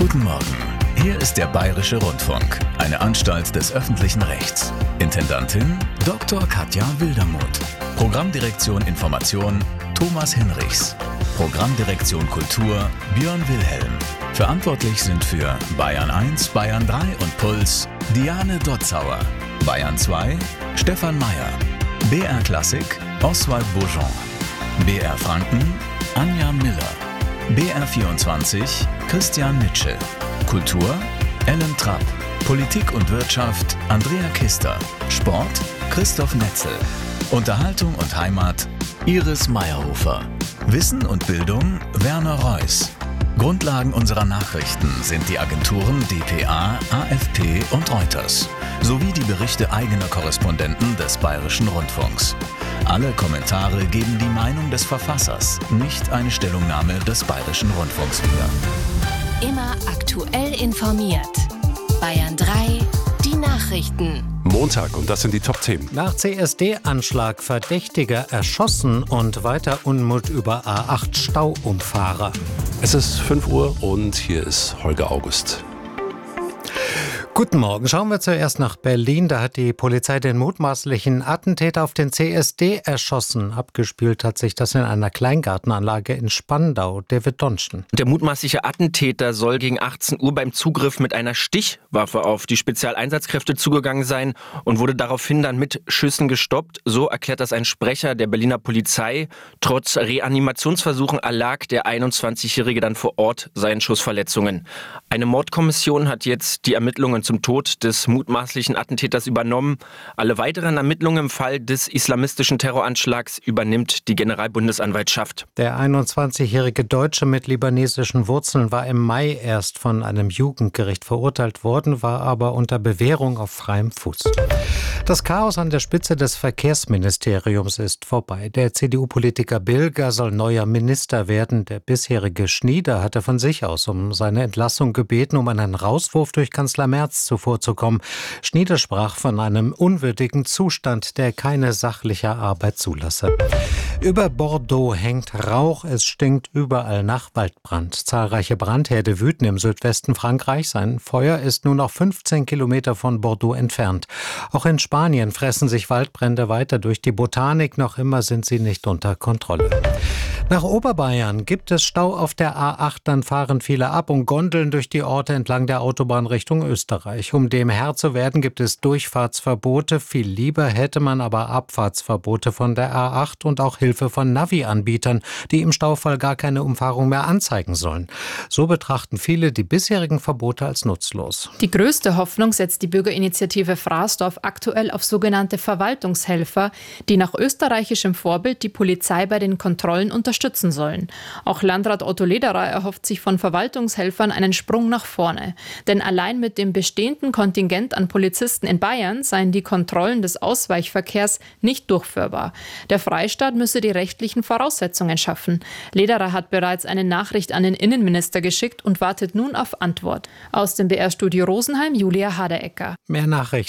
Guten Morgen. Hier ist der Bayerische Rundfunk, eine Anstalt des öffentlichen Rechts. Intendantin Dr. Katja Wildermuth. Programmdirektion Information Thomas Hinrichs. Programmdirektion Kultur Björn Wilhelm. Verantwortlich sind für Bayern 1, Bayern 3 und Puls Diane Dotzauer. Bayern 2 Stefan Meyer. BR Klassik Oswald Bourgeon. BR Franken Anja Miller. BR24 Christian Nitsche. Kultur Ellen Trapp. Politik und Wirtschaft Andrea Kister. Sport Christoph Netzel. Unterhaltung und Heimat Iris Meyerhofer. Wissen und Bildung Werner Reuss. Grundlagen unserer Nachrichten sind die Agenturen dpa, AFP und Reuters sowie die Berichte eigener Korrespondenten des Bayerischen Rundfunks. Alle Kommentare geben die Meinung des Verfassers, nicht eine Stellungnahme des Bayerischen Rundfunks wieder. Immer aktuell informiert. Bayern 3, die Nachrichten. Montag, und das sind die Top-Themen. Nach CSD-Anschlag Verdächtiger erschossen und weiter Unmut über A8 Stauumfahrer. Es ist 5 Uhr und hier ist Holger August. Guten Morgen. Schauen wir zuerst nach Berlin. Da hat die Polizei den mutmaßlichen Attentäter auf den CSD erschossen. Abgespielt hat sich das in einer Kleingartenanlage in Spandau. David Donschen. Der mutmaßliche Attentäter soll gegen 18 Uhr beim Zugriff mit einer Stichwaffe auf die Spezialeinsatzkräfte zugegangen sein und wurde daraufhin dann mit Schüssen gestoppt. So erklärt das ein Sprecher der Berliner Polizei. Trotz Reanimationsversuchen erlag der 21-Jährige dann vor Ort seinen Schussverletzungen. Eine Mordkommission hat jetzt die Ermittlungen zum Tod des mutmaßlichen Attentäters übernommen. Alle weiteren Ermittlungen im Fall des islamistischen Terroranschlags übernimmt die Generalbundesanwaltschaft. Der 21-jährige Deutsche mit libanesischen Wurzeln war im Mai erst von einem Jugendgericht verurteilt worden, war aber unter Bewährung auf freiem Fuß. Das Chaos an der Spitze des Verkehrsministeriums ist vorbei. Der CDU-Politiker Bilger soll neuer Minister werden. Der bisherige Schnieder hatte von sich aus um seine Entlassung gebeten, um einen Rauswurf durch Kanzler Merz zuvorzukommen. Schnieder sprach von einem unwürdigen Zustand, der keine sachliche Arbeit zulasse. Über Bordeaux hängt Rauch, es stinkt überall nach Waldbrand. Zahlreiche Brandherde wüten im Südwesten Frankreichs. Ein Feuer ist nur noch 15 Kilometer von Bordeaux entfernt. Auch in Spanien fressen sich Waldbrände weiter durch die Botanik. Noch immer sind sie nicht unter Kontrolle. Nach Oberbayern gibt es Stau auf der A8, dann fahren viele ab und gondeln durch die Orte entlang der Autobahn Richtung Österreich. Um dem Herr zu werden, gibt es Durchfahrtsverbote. Viel lieber hätte man aber Abfahrtsverbote von der A8 und auch Hilfe von Navi-Anbietern, die im Staufall gar keine Umfahrung mehr anzeigen sollen. So betrachten viele die bisherigen Verbote als nutzlos. Die größte Hoffnung setzt die Bürgerinitiative Fraßdorf aktuell auf sogenannte Verwaltungshelfer, die nach österreichischem Vorbild die Polizei bei den Kontrollen unterstützen sollen. Auch Landrat Otto Lederer erhofft sich von Verwaltungshelfern einen Sprung nach vorne. Denn allein mit dem bestehenden Kontingent an Polizisten in Bayern seien die Kontrollen des Ausweichverkehrs nicht durchführbar. Der Freistaat müsse die rechtlichen Voraussetzungen schaffen. Lederer hat bereits eine Nachricht an den Innenminister geschickt und wartet nun auf Antwort. Aus dem BR-Studio Rosenheim, Julia Haderecker. Mehr Nachrichten